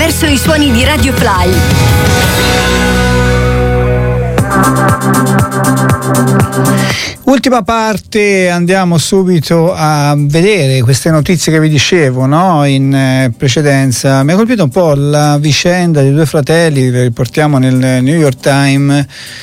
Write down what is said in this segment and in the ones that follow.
attraverso i suoni di Radio Fly. Ultima parte, andiamo subito a vedere queste notizie che vi dicevo, no? In precedenza. Mi ha colpito un po' la vicenda di due fratelli, vi riportiamo nel New York Times,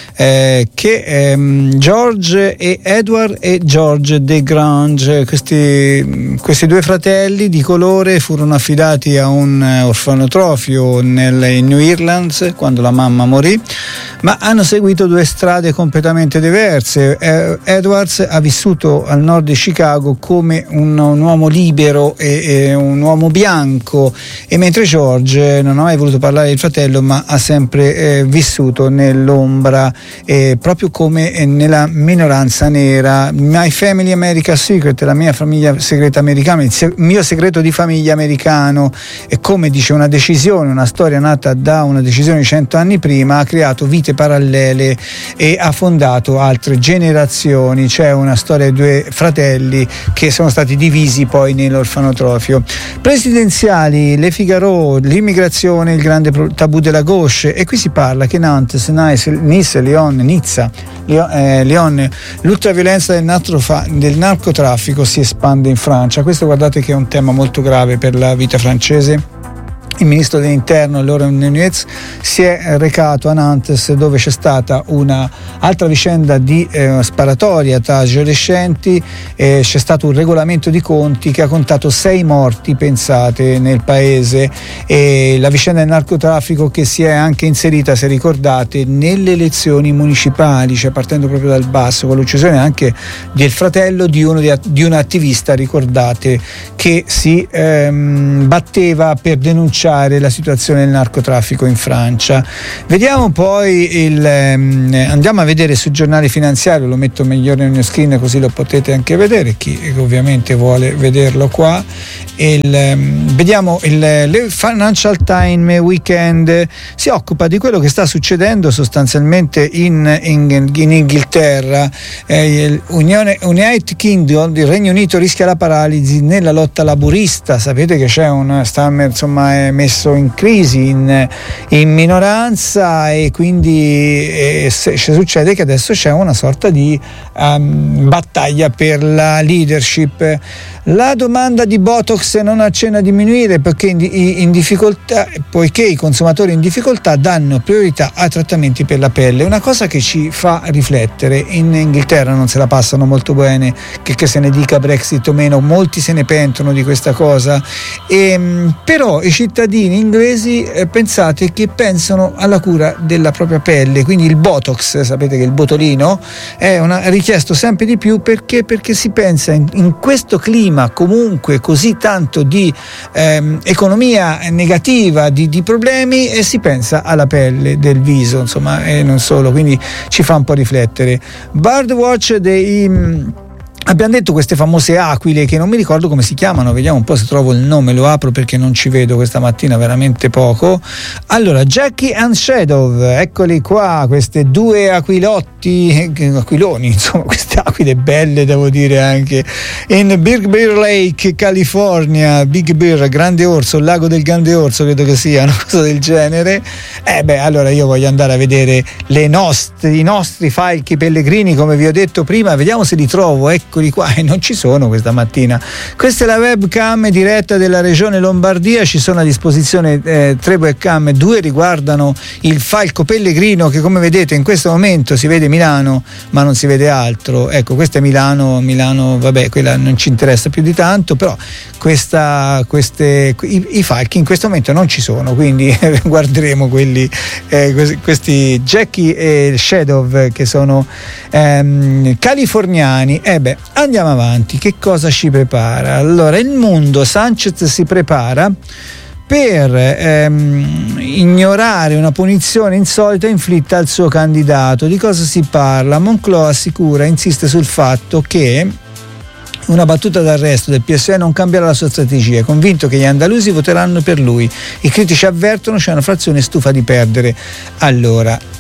che George e Edward e George DeGrange, questi due fratelli di colore, furono affidati a un orfanotrofio in New Orleans quando la mamma morì, ma hanno seguito due strade completamente diverse. Edwards ha vissuto al nord di Chicago come un uomo libero e un uomo bianco, e mentre George non ha mai voluto parlare del fratello, ma ha sempre vissuto nell'ombra, proprio come nella minoranza nera. My Family America Secret, la mia famiglia segreta americana, il mio segreto di famiglia americano, e come dice una decisione, una storia nata da una decisione di 100 anni prima, ha creato vite parallele e ha fondato altre generazioni. C'è una storia di due fratelli che sono stati divisi poi nell'orfanotrofio. Presidenziali, Le Figaro, l'immigrazione, il grande tabù della gauche, e qui si parla che Nantes, Nice, Nizza, Lyon, l'ultraviolenza del narcotraffico si espande in Francia. Questo, guardate, che è un tema molto grave per la vita francese. Il ministro dell'interno, Laurent Nunez, si è recato a Nantes, dove c'è stata una altra vicenda di sparatoria tra adolescenti. C'è stato un regolamento di conti che ha contato 6 morti, pensate, nel paese, e la vicenda del narcotraffico che si è anche inserita, se ricordate, nelle elezioni municipali, cioè partendo proprio dal basso, con l'uccisione anche del fratello di un attivista, ricordate, che si batteva per denunciare la situazione del narcotraffico in Francia. Vediamo poi andiamo a vedere sul giornale finanziario, lo metto meglio nel mio screen così lo potete anche vedere, chi ovviamente vuole vederlo qua. Vediamo il Financial Times Weekend, si occupa di quello che sta succedendo sostanzialmente in Inghilterra. United Kingdom, il Regno Unito, rischia la paralisi nella lotta laburista. Sapete che c'è un Starmer, insomma, è messo in crisi in minoranza, e quindi succede che adesso c'è una sorta di battaglia per la leadership. La domanda di Botox non accenna a diminuire poiché i consumatori in difficoltà danno priorità a trattamenti per la pelle. Una cosa che ci fa riflettere. In Inghilterra non se la passano molto bene, che se ne dica Brexit o meno, molti se ne pentono di questa cosa, però i cittadini inglesi, pensate che pensano alla cura della propria pelle, quindi il Botox, sapete che il botolino è richiesto sempre di più, perché si pensa in questo clima comunque così tanto di economia negativa, di problemi, e si pensa alla pelle del viso, insomma, e non solo, quindi ci fa un po' riflettere. Birdwatch abbiamo detto queste famose aquile che non mi ricordo come si chiamano, vediamo un po' se trovo il nome, lo apro perché non ci vedo questa mattina veramente poco. Allora, Jackie and Shadow, eccoli qua, queste due aquiloni, insomma, queste aquile belle, devo dire, anche in Big Bear Lake, California. Big Bear, grande orso, il lago del grande orso, credo che sia una cosa del genere. Allora io voglio andare a vedere i nostri falchi pellegrini, come vi ho detto prima, vediamo se li trovo, eccoli qua, e non ci sono questa mattina. Questa è la webcam diretta della regione Lombardia, ci sono a disposizione 3 webcam, 2 riguardano il falco pellegrino, che come vedete in questo momento si vede Milano ma non si vede altro. Ecco, questa è Milano, vabbè, quella non ci interessa più di tanto, però i falchi in questo momento non ci sono, quindi guarderemo questi Jackie e Shadow, che sono californiani. Andiamo avanti, che cosa ci prepara? Allora, il mondo, Sanchez si prepara per ignorare una punizione insolita inflitta al suo candidato. Di cosa si parla? Moncloa assicura, insiste sul fatto che una battuta d'arresto del PSOE non cambierà la sua strategia, è convinto che gli andalusi voteranno per lui. I critici avvertono c'è una frazione stufa di perdere. Allora,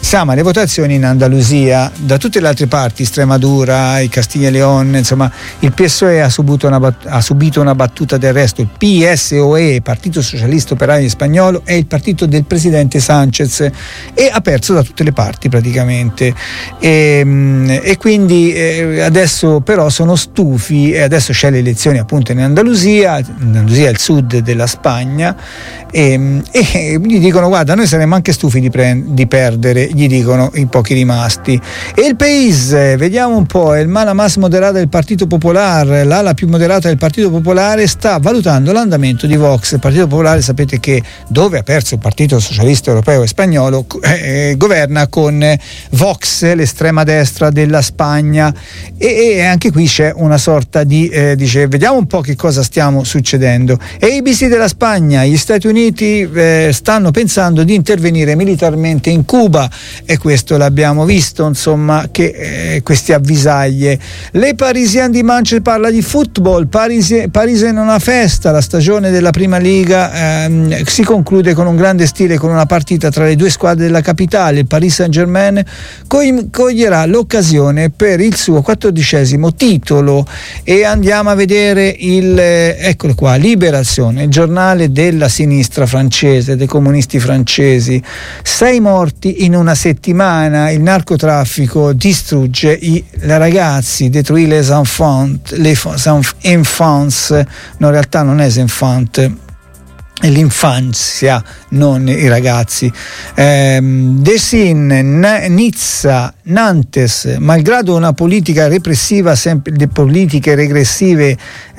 siamo alle votazioni in Andalusia. Da tutte le altre parti, Estremadura, il Castiglia e León, insomma, il PSOE ha subito una battuta d'arresto. Il PSOE, Partito Socialista Operaio Spagnolo, è il partito del presidente Sanchez e ha perso da tutte le parti praticamente. E quindi adesso però sono stufi, e adesso c'è le elezioni appunto in Andalusia è il sud della Spagna, e gli dicono: guarda, noi saremmo anche stufi di perdere, gli dicono i pochi rimasti. E il Paese, vediamo un po', il mala más moderata del Partito Popolare, l'ala più moderata del Partito Popolare, sta valutando l'andamento di Vox. Il Partito Popolare, sapete che dove ha perso il Partito Socialista Europeo e Spagnolo, governa con Vox, l'estrema destra della Spagna, e anche qui c'è una sorta di dice: vediamo un po' che cosa stiamo succedendo. E ABC della Spagna, gli Stati Uniti stanno pensando di intervenire militarmente in Cuba, e questo l'abbiamo visto, insomma, che queste avvisaglie. Le Parisienne di Manchester parla di football. Parisi in una festa. La stagione della prima liga si conclude con un grande stile, con una partita tra le due squadre della capitale. Il Paris Saint-Germain coglierà l'occasione per il suo 14° titolo, e andiamo a vedere eccolo qua, Libération, il giornale della sinistra francese, dei comunisti francesi. 6 morti in una settimana. Il narcotraffico distrugge i ragazzi, détruit les enfants, no, in realtà non è enfant, è l'infanzia, non i ragazzi. Dessin, Nizza, Nantes, malgrado una politica repressiva, le politiche repressive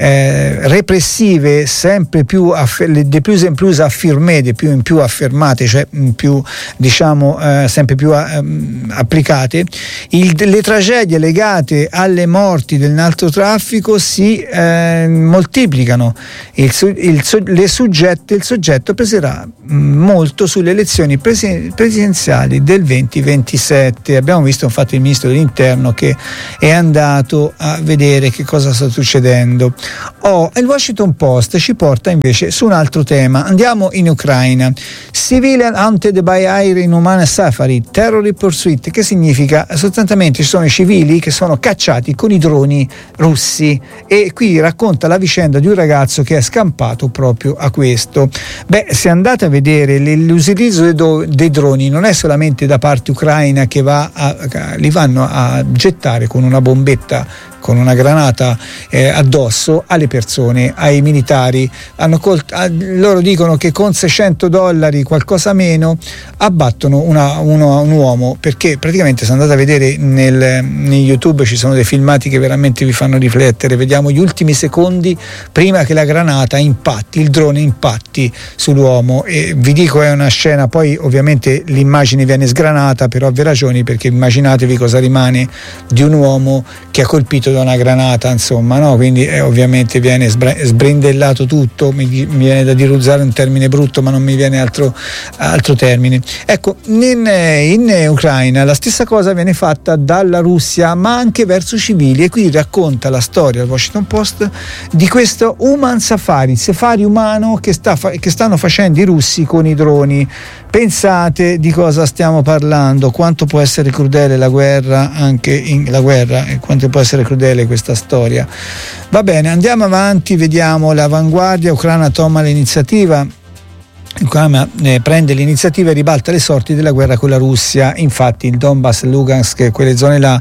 sempre più de plus en plus affirmate, di più in più affermate, cioè più, diciamo, sempre più applicate, le tragedie legate alle morti del narcotraffico si moltiplicano. Il soggetto peserà molto sulle elezioni presidenziali del 2027. Abbiamo visto infatti il ministro dell'interno che è andato a vedere che cosa sta succedendo. Il Washington Post ci porta invece su un altro tema. Andiamo in Ucraina. Civilian hunted by air in Oman Safari, terror pursuit, che significa sostanzialmente ci sono i civili che sono cacciati con i droni russi, e qui racconta la vicenda di un ragazzo che è scampato proprio a questo. Se andate a vedere l'utilizzo dei droni, non è solamente da parte ucraina che li vanno a gettare con una bombetta, con una granata addosso alle persone, ai militari. Loro dicono che con $600, qualcosa meno, abbattono un uomo, perché praticamente, se andate a vedere nel YouTube, ci sono dei filmati che veramente vi fanno riflettere. Vediamo gli ultimi secondi prima che la granata impatti, il drone impatti sull'uomo, e vi dico, è una scena, poi ovviamente l'immagine viene sgranata per ovvie ragioni, perché immaginatevi cosa rimane di un uomo che ha colpito da una granata, insomma, no? Quindi ovviamente viene sbrindellato tutto. Mi viene da dire, usare un termine brutto, ma non mi viene altro termine. Ecco, in Ucraina la stessa cosa viene fatta dalla Russia, ma anche verso civili, e qui racconta la storia al Washington Post di questo human safari umano che stanno facendo i russi con i droni. Pensate di cosa stiamo parlando, quanto può essere crudele la guerra, e quanto può essere crudele questa storia. Va bene, andiamo avanti, vediamo l'Avanguardia. Ucraina toma l'iniziativa. Ucraina prende l'iniziativa e ribalta le sorti della guerra con la Russia. Infatti il Donbass, Lugansk, quelle zone là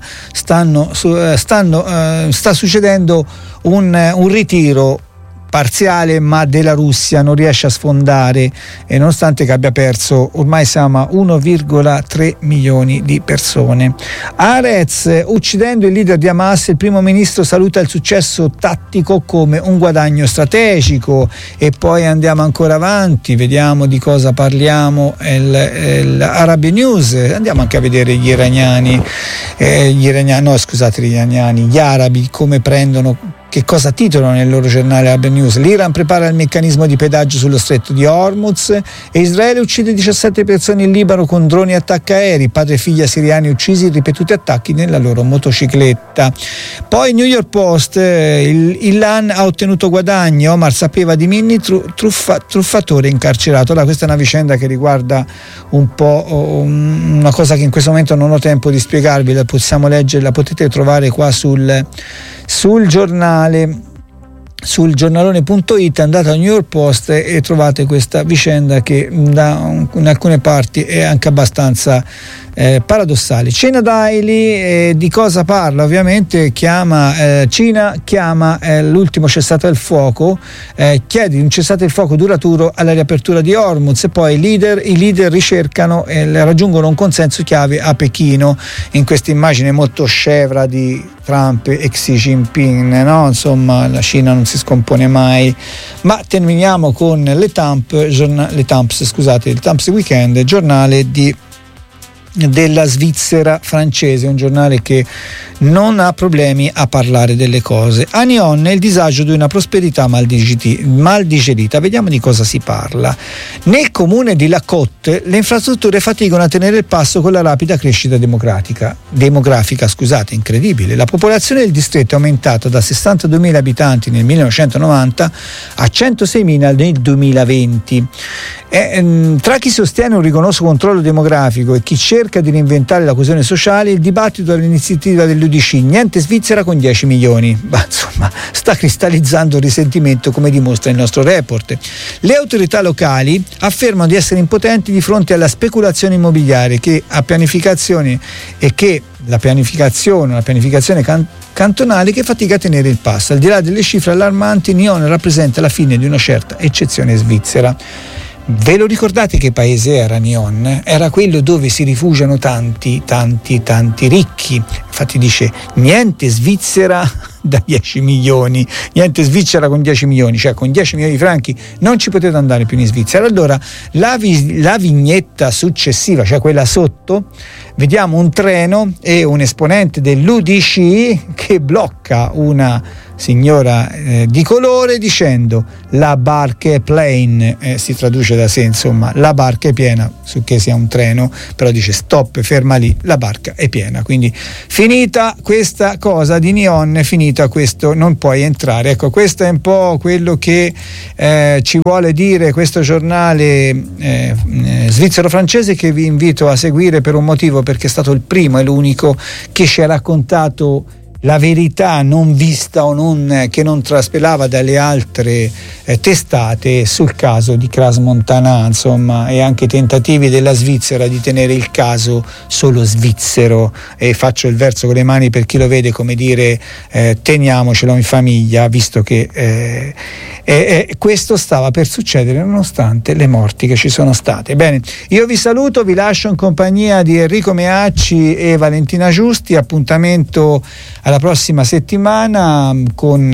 sta succedendo un ritiro parziale, ma della Russia non riesce a sfondare, e nonostante che abbia perso, ormai siamo a 1,3 milioni di persone. Haaretz, uccidendo il leader di Hamas, il primo ministro saluta il successo tattico come un guadagno strategico. E poi andiamo ancora avanti, vediamo di cosa parliamo. L'Arab News, andiamo anche a vedere gli arabi come prendono che cosa titolano nel loro giornale Arab News: l'Iran prepara il meccanismo di pedaggio sullo stretto di Hormuz, e Israele uccide 17 persone in Libano con droni e attacchi aerei, padre e figlia siriani uccisi in ripetuti attacchi nella loro motocicletta. Poi New York Post, il LAN ha ottenuto guadagni, Omar sapeva di Minni, truffatore incarcerato. Allora, questa è una vicenda che riguarda un po' una cosa che in questo momento non ho tempo di spiegarvi, la possiamo leggere, la potete trovare qua sul giornale, sul giornalone.it, andate al New York Post e trovate questa vicenda che in alcune parti è anche abbastanza paradossale. China Daily di cosa parla? Ovviamente Cina chiama l'ultimo cessate il fuoco, chiede un cessate il fuoco duraturo alla riapertura di Hormuz, e poi i leader ricercano e raggiungono un consenso chiave a Pechino, in questa immagine molto scevra di Trump e Xi Jinping, no? Insomma, la Cina non si scompone mai. Ma terminiamo con il Temps Weekend, giornale della Svizzera francese, un giornale che non ha problemi a parlare delle cose. A Nyon il disagio di una prosperità mal digerita. Vediamo di cosa si parla. Nel comune di La Côte le infrastrutture faticano a tenere il passo con la rapida crescita demografica, incredibile. La popolazione del distretto è aumentata da 62.000 abitanti nel 1990 a 106.000 nel 2020. Tra chi sostiene un rigoroso controllo demografico e chi cerca di reinventare la coesione sociale, il dibattito all'iniziativa dell'UDC niente Svizzera con 10 milioni. Ma insomma, sta cristallizzando il risentimento, come dimostra il nostro report. Le autorità locali affermano di essere impotenti di fronte alla speculazione immobiliare la pianificazione cantonale che fatica a tenere il passo. Al di là delle cifre allarmanti, Nyon rappresenta la fine di una certa eccezione svizzera. Ve lo ricordate che paese era Nyon? Era quello dove si rifugiano tanti ricchi. Infatti dice niente Svizzera da 10 milioni, niente Svizzera con 10 milioni, cioè con 10 milioni di franchi non ci potete andare più in Svizzera. Allora la vignetta successiva, cioè quella sotto, vediamo un treno e un esponente dell'UDC che blocca una signora di colore dicendo la barca è plain, si traduce da sé, insomma, la barca è piena, su che sia un treno, però dice stop, ferma lì, la barca è piena. Quindi finita questa cosa di Nyon, finita questo, non puoi entrare. Ecco, questo è un po' quello che ci vuole dire questo giornale svizzero-francese, che vi invito a seguire per un motivo, perché è stato il primo e l'unico che ci ha raccontato la verità non vista o che non traspelava dalle altre testate sul caso di Crans-Montana, insomma, e anche i tentativi della Svizzera di tenere il caso solo svizzero. E faccio il verso con le mani per chi lo vede, come dire teniamocelo in famiglia, visto che questo stava per succedere nonostante le morti che ci sono state. Bene, io vi saluto, vi lascio in compagnia di Enrico Meacci e Valentina Giusti. Appuntamento alla prossima settimana con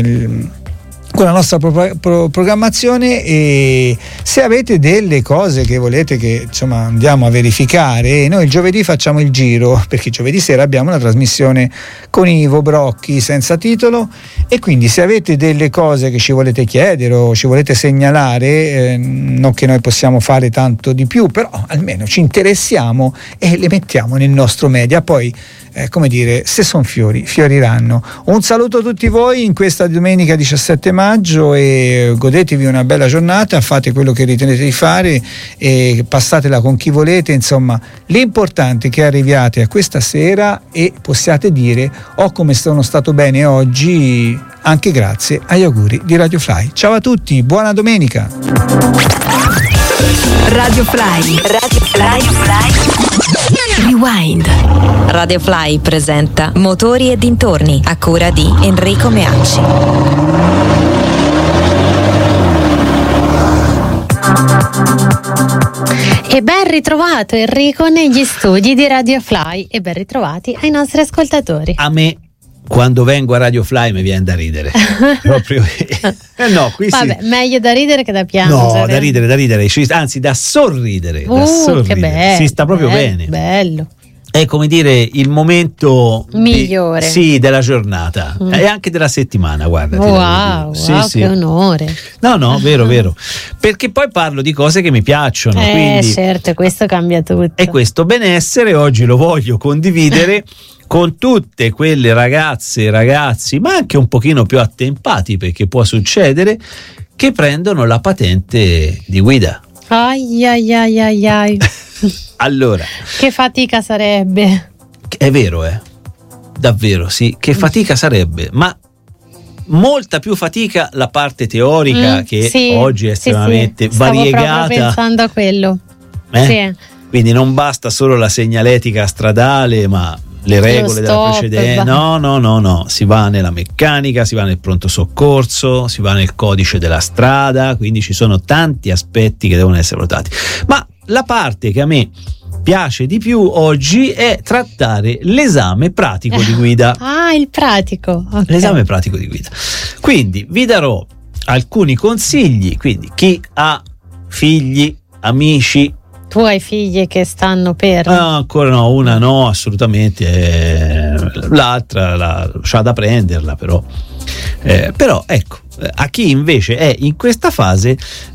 la nostra programmazione, e se avete delle cose che volete che insomma andiamo a verificare, noi il giovedì facciamo il giro, perché giovedì sera abbiamo una trasmissione con Ivo Brocchi senza titolo, e quindi se avete delle cose che ci volete chiedere o ci volete segnalare, non che noi possiamo fare tanto di più, però almeno ci interessiamo e le mettiamo nel nostro media. Poi come dire, se sono fiori, fioriranno. Un saluto a tutti voi in questa domenica 17 maggio e godetevi una bella giornata, fate quello che ritenete di fare e passatela con chi volete. Insomma, l'importante è che arriviate a questa sera e possiate dire come sono stato bene oggi, anche grazie agli auguri di Radio Fly. Ciao a tutti, buona domenica. Radio Fly. Rewind. Radio Fly presenta Motori e dintorni, a cura di Enrico Meacci. E ben ritrovato Enrico negli studi di Radio Fly, e ben ritrovati ai nostri ascoltatori. A me, quando vengo a Radio Fly, mi viene da ridere. Proprio. No, qui vabbè, meglio da ridere che da piangere. No, da ridere, anzi da sorridere. Che bello, si sta proprio bene. Bello. è, come dire, il momento migliore della giornata e anche della settimana, guarda. Wow, che onore. No, vero, perché poi parlo di cose che mi piacciono, quindi, certo, questo cambia tutto, e questo benessere oggi lo voglio condividere con tutte quelle ragazze e ragazzi, ma anche un pochino più attempati, perché può succedere, che prendono la patente di guida. Ai. Allora, che fatica sarebbe. È vero, davvero, sì, che fatica sarebbe, ma molta più fatica la parte teorica, che oggi è estremamente variegata. Stavo proprio pensando a quello. Sì. Quindi non basta solo la segnaletica stradale, ma le regole della precedenza. No, si va nella meccanica, si va nel pronto soccorso, si va nel codice della strada, quindi ci sono tanti aspetti che devono essere valutati. Ma la parte che a me piace di più oggi è trattare l'esame pratico di guida. Il pratico. Okay. L'esame pratico di guida. Quindi vi darò alcuni consigli, quindi chi ha figli, amici. Tu hai figlie che stanno per? Ancora no, una no, assolutamente, l'altra c'ha da prenderla, però ecco, a chi invece è in questa fase,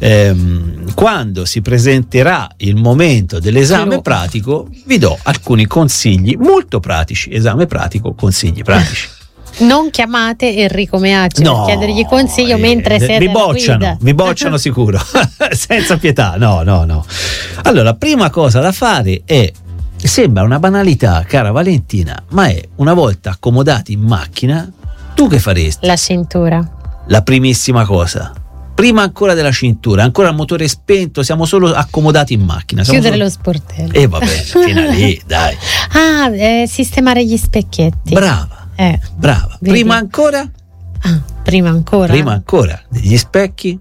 quando si presenterà il momento dell'esame pratico, vi do alcuni consigli molto pratici. Esame pratico, consigli pratici. Non chiamate Enrico Meacci per chiedergli consiglio mentre siete alla guida. Vi bocciano sicuro, senza pietà. No. Allora, prima cosa da fare è, sembra una banalità, cara Valentina, ma è, una volta accomodati in macchina, tu che faresti? La cintura. La primissima cosa. Prima ancora della cintura, ancora il motore spento, siamo solo accomodati in macchina. Chiudere lo sportello. E va bene, fino a lì, dai. Sistemare gli specchietti. Brava. Brava. Vedi? Prima ancora degli specchi,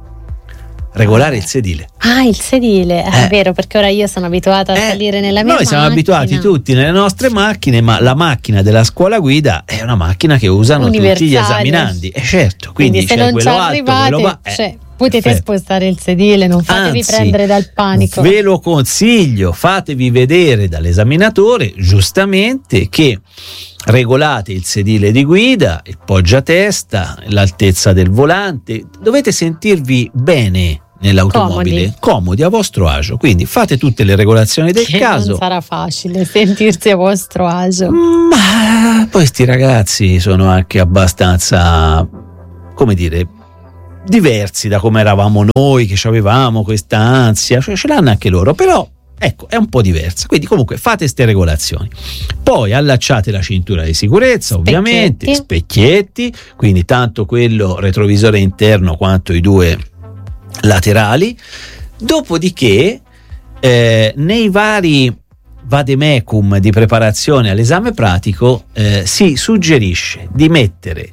regolare il sedile. Il sedile, è vero, perché ora io sono abituata a salire nella mia macchina. Noi siamo abituati tutti nelle nostre macchine, ma la macchina della scuola guida è una macchina che usano tutti gli esaminandi. Certo, quindi se c'è non quello ci alto, arrivate, potete spostare il sedile, non fatevi prendere dal panico. Ve lo consiglio, fatevi vedere dall'esaminatore, giustamente, che regolate il sedile di guida, il poggiatesta, l'altezza del volante, dovete sentirvi bene nell'automobile, comodi a vostro agio, quindi fate tutte le regolazioni del caso. Non sarà facile sentirsi a vostro agio, ma poi sti ragazzi sono anche abbastanza, come dire, diversi da come eravamo noi, che avevamo questa ansia, cioè ce l'hanno anche loro, però ecco, è un po' diversa. Quindi comunque fate ste regolazioni, poi allacciate la cintura di sicurezza, ovviamente, specchietti, quindi tanto quello retrovisore interno quanto i due laterali. Dopodiché nei vari vademecum di preparazione all'esame pratico si suggerisce di mettere,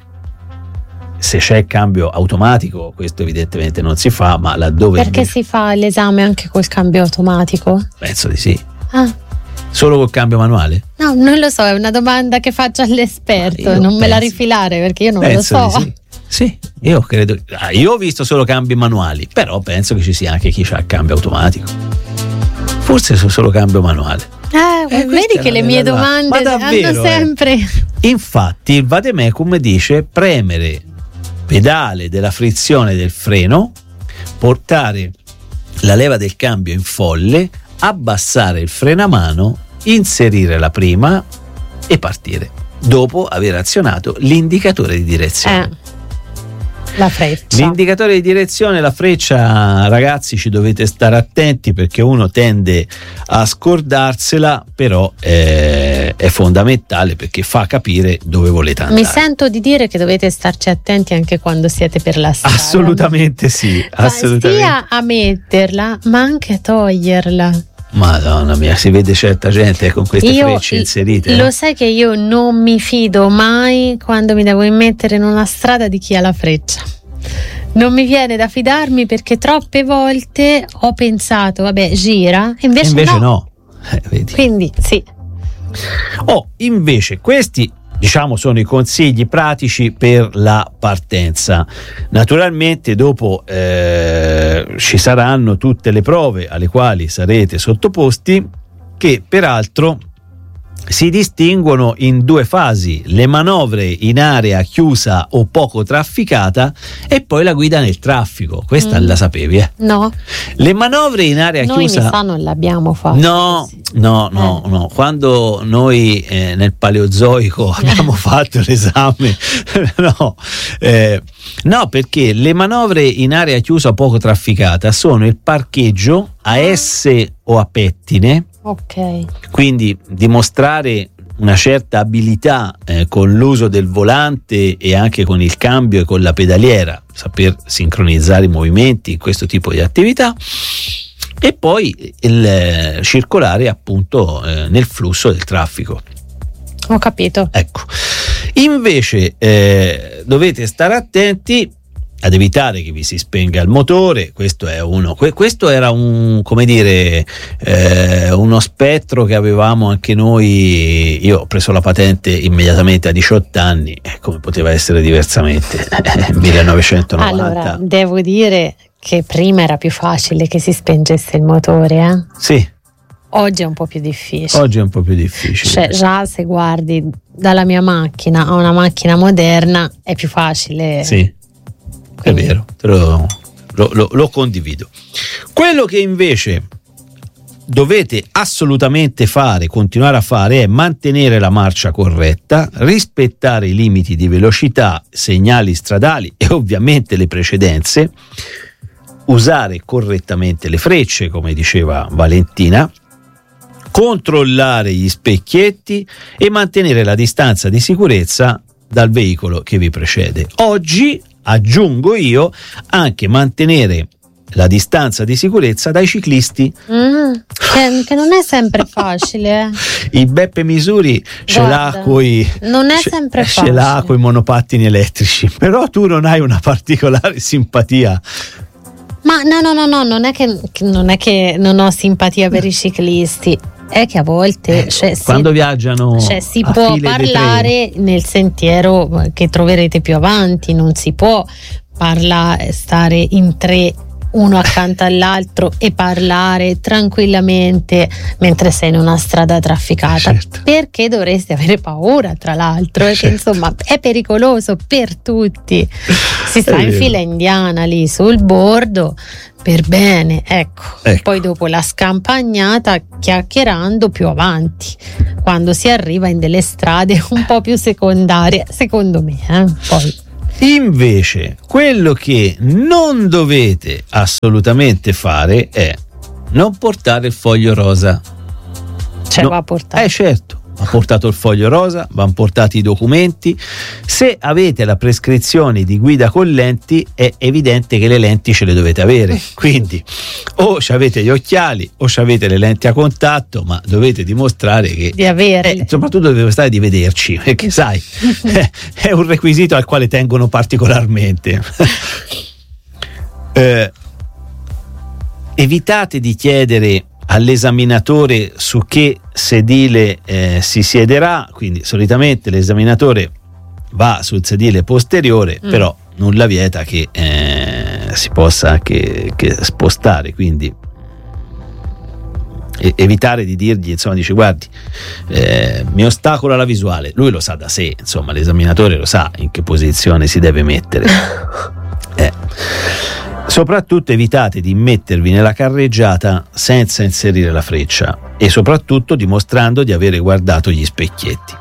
se c'è cambio automatico, questo evidentemente non si fa, ma laddove... Perché si fa l'esame anche col cambio automatico? Penso di sì. Solo col cambio manuale? No, non lo so, è una domanda che faccio all'esperto, non me la rifilare perché io non lo so. Sì, io credo. Io ho visto solo cambi manuali, però penso che ci sia anche chi ha il cambio automatico. Forse solo cambio manuale. Vedi che le mie domande hanno sempre. Infatti il vademecum dice premere pedale della frizione del freno, portare la leva del cambio in folle, abbassare il freno a mano, inserire la prima e partire dopo aver azionato l'indicatore di direzione. La freccia. L'indicatore di direzione, la freccia, ragazzi, ci dovete stare attenti perché uno tende a scordarsela, però è fondamentale perché fa capire dove volete andare. Mi sento di dire che dovete starci attenti anche quando siete per la strada. Assolutamente sì, assolutamente. Sia a metterla ma anche a toglierla. Madonna mia, si vede certa gente con queste frecce inserite. Lo sai che io non mi fido mai quando mi devo immettere in una strada di chi ha la freccia. Non mi viene da fidarmi perché troppe volte ho pensato, vabbè, gira, invece no. Vedi. Quindi sì. Invece questi, diciamo, sono i consigli pratici per la partenza. Naturalmente dopo ci saranno tutte le prove alle quali sarete sottoposti, che peraltro si distinguono in due fasi: le manovre in area chiusa o poco trafficata e poi la guida nel traffico. Questa la sapevi? No. Le manovre in area chiusa. Noi mi sa non l'abbiamo fatto. No. Quando noi nel Paleozoico abbiamo fatto l'esame, no, perché le manovre in area chiusa o poco trafficata sono il parcheggio a S o a pettine. Ok. Quindi dimostrare una certa abilità con l'uso del volante e anche con il cambio e con la pedaliera, saper sincronizzare i movimenti, questo tipo di attività, e poi il circolare appunto nel flusso del traffico. Ho capito. Ecco, invece dovete stare attenti ad evitare che vi si spenga il motore. Questo è questo era uno spettro che avevamo anche noi. Io ho preso la patente immediatamente a 18 anni, come poteva essere diversamente? 1990. Allora, devo dire che prima era più facile che si spengesse il motore, Sì. Oggi è un po' più difficile. Cioè, già se guardi dalla mia macchina a una macchina moderna è più facile. Sì. Quindi. È vero, lo condivido. Quello che invece dovete assolutamente continuare a fare, è mantenere la marcia corretta, rispettare i limiti di velocità, segnali stradali e ovviamente le precedenze, usare correttamente le frecce, come diceva Valentina, controllare gli specchietti e mantenere la distanza di sicurezza dal veicolo che vi precede. Oggi aggiungo io anche mantenere la distanza di sicurezza dai ciclisti, che non è sempre facile. Il Beppe Misuri ce l'ha coi monopattini elettrici, però tu non hai una particolare simpatia. Ma no, non è che non ho simpatia per i ciclisti, è che a volte quando viaggiano si può parlare nel sentiero che troverete più avanti, non si può stare in tre uno accanto all'altro e parlare tranquillamente mentre sei in una strada trafficata. Certo. Perché dovresti avere paura, tra l'altro, perché insomma è pericoloso per tutti. Si sta in fila indiana lì sul bordo per bene, ecco. Poi dopo la scampagnata, chiacchierando più avanti, quando si arriva in delle strade un po' più secondarie, secondo me, poi. Invece, quello che non dovete assolutamente fare è non portare il foglio rosa. Va portato. Certo, va portato il foglio rosa, vanno portati i documenti. Se avete la prescrizione di guida con lenti, è evidente che le lenti ce le dovete avere. Quindi o avete gli occhiali o avete le lenti a contatto, ma dovete dimostrare che di avere. Soprattutto dovete dimostrare di vederci, perché sai, è un requisito al quale tengono particolarmente. Evitate di chiedere all'esaminatore su che sedile si siederà, quindi solitamente l'esaminatore va sul sedile posteriore, però nulla vieta che si possa anche spostare, quindi evitare di dirgli, insomma, dice guardi, mi ostacola la visuale. Lui lo sa da sé, insomma, l'esaminatore lo sa in che posizione si deve mettere. Soprattutto evitate di mettervi nella carreggiata senza inserire la freccia e soprattutto dimostrando di avere guardato gli specchietti.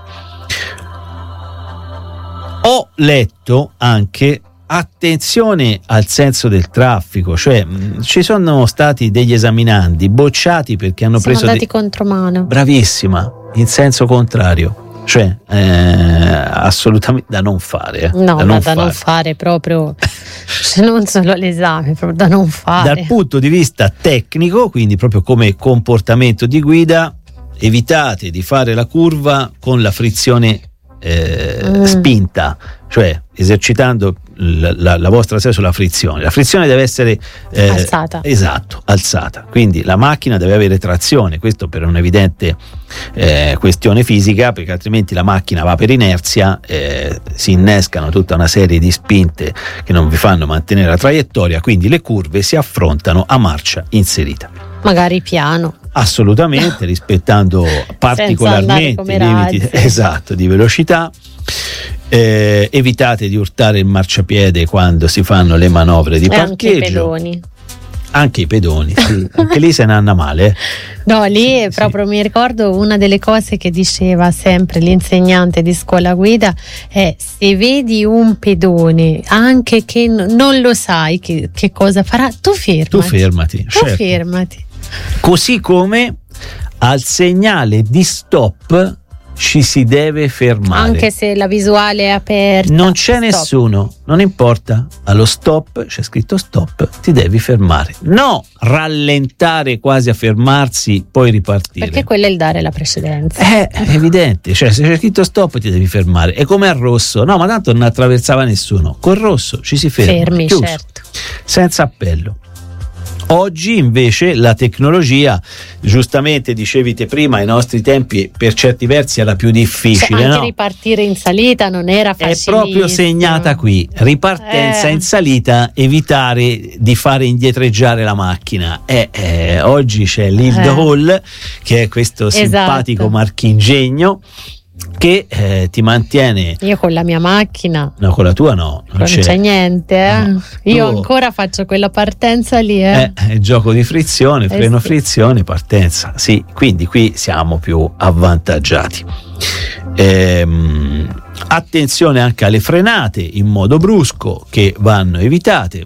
Ho letto anche attenzione al senso del traffico, cioè ci sono stati degli esaminandi bocciati perché hanno preso andati contromano. Bravissima, in senso contrario. Cioè assolutamente da non fare. No, da non fare proprio, non solo l'esame, proprio da non fare. Dal punto di vista tecnico, quindi proprio come comportamento di guida, evitate di fare la curva con la frizione spinta, cioè esercitando la vostra azione sulla frizione. La frizione deve essere alzata. Esatto, alzata. Quindi la macchina deve avere trazione, questo per un'evidente questione fisica, perché altrimenti la macchina va per inerzia, si innescano tutta una serie di spinte che non vi fanno mantenere la traiettoria, quindi le curve si affrontano a marcia inserita. Magari piano. assolutamente, rispettando particolarmente i limiti esatto di velocità. Evitate di urtare il marciapiede quando si fanno le manovre di parcheggio. Anche i pedoni, sì. Anche lì se ne andà male. No, lì sì, proprio mi ricordo una delle cose che diceva sempre l'insegnante di scuola guida è: se vedi un pedone, anche che non lo sai che cosa farà, tu fermati. Fermati. Così come al segnale di stop ci si deve fermare, anche se la visuale è aperta, non c'è nessuno, non importa, allo stop c'è scritto stop, ti devi fermare, no rallentare quasi a fermarsi poi ripartire, perché quello è il dare la precedenza. È evidente, cioè se c'è scritto stop ti devi fermare. È come al rosso, no, ma tanto non attraversava nessuno, col rosso ci si fermi, chiuso, certo, senza appello. Oggi invece la tecnologia, giustamente dicevi te prima, ai nostri tempi per certi versi era più difficile, anche no? Ripartire in salita non era facilissimo. È proprio segnata qui, ripartenza in salita, evitare di fare indietreggiare la macchina. Oggi c'è l'Hild Hall, che è questo simpatico marchingegno che ti mantiene. Io con la mia macchina, no, con la tua no, non c'è niente, no, io ancora faccio quella partenza lì, è gioco di frizione, freno frizione, partenza, sì, quindi qui siamo più avvantaggiati. Attenzione anche alle frenate in modo brusco, che vanno evitate.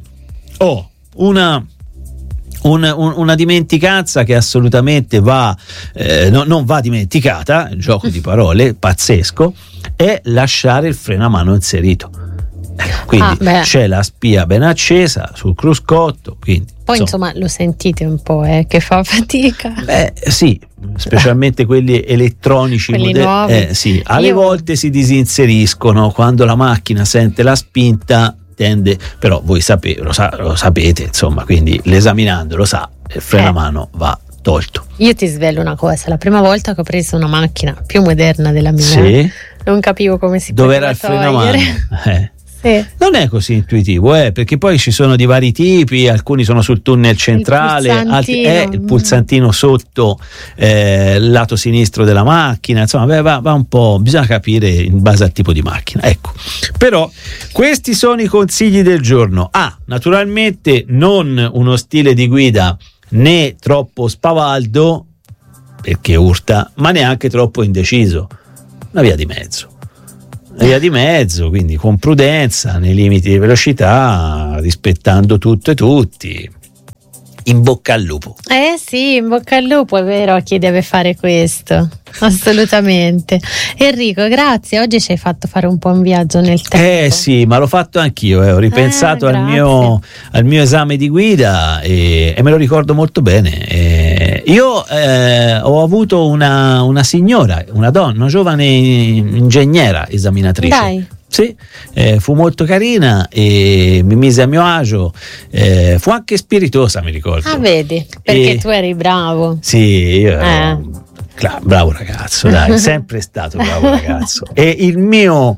Una dimenticanza che assolutamente non va dimenticata, gioco di parole pazzesco, è lasciare il freno a mano inserito. Quindi c'è la spia ben accesa sul cruscotto, quindi poi insomma lo sentite un po' che fa fatica. Sì, specialmente quelli elettronici, quelli nuovi. Sì, alle volte si disinseriscono quando la macchina sente la spinta. Tende, però voi lo sapete, insomma, quindi l'esaminando lo sa, il freno a mano va tolto. Io ti svelo una cosa: la prima volta che ho preso una macchina più moderna della mia, non capivo come si dove era il freno a mano. Non è così intuitivo, perché poi ci sono di vari tipi, alcuni sono sul tunnel centrale, altri il pulsantino sotto lato sinistro della macchina, insomma va un po', bisogna capire in base al tipo di macchina, ecco. Però questi sono i consigli del giorno. Naturalmente non uno stile di guida né troppo spavaldo, perché urta, ma neanche troppo indeciso, una via di mezzo. Quindi con prudenza, nei limiti di velocità, rispettando tutto e tutti. In bocca al lupo. Sì, in bocca al lupo, è vero, a chi deve fare questo, assolutamente. Enrico, grazie, oggi ci hai fatto fare un po' un viaggio nel tempo. Sì, ma l'ho fatto anch'io, ho ripensato al mio esame di guida e me lo ricordo molto bene. Io ho avuto una signora, una donna, una giovane ingegnera esaminatrice. Dai. Sì, fu molto carina e mi mise a mio agio, fu anche spiritosa, mi ricordo. Vedi, perché tu eri bravo. Sì, io ero bravo ragazzo, dai, sempre stato bravo ragazzo. E il mio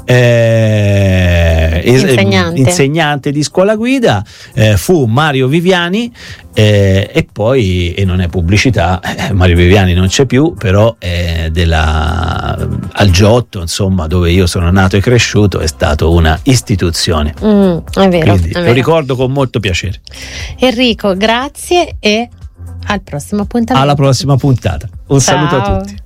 insegnante di scuola guida fu Mario Viviani, e poi, e non è pubblicità, Mario Viviani non c'è più, però al Giotto, insomma, dove io sono nato e cresciuto, è stato una istituzione. È vero, quindi lo ricordo con molto piacere. Enrico, grazie e al prossimo appuntamento. Alla prossima puntata. Un saluto a tutti.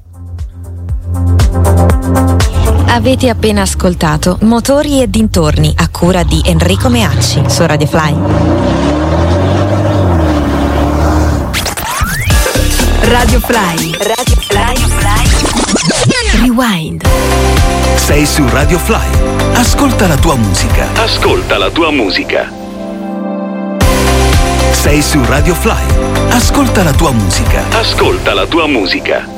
Avete appena ascoltato Motori e dintorni, a cura di Enrico Meacci su Radio Fly. Radio Fly. Rewind. Sei su Radio Fly. Ascolta la tua musica. Sei su Radio Fly. Ascolta la tua musica.